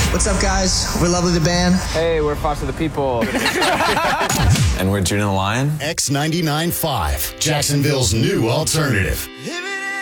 What's up, guys? We're Lovely the Band. Hey, we're Foster the People. And we're June and the Lion. X99.5, Jacksonville's new alternative.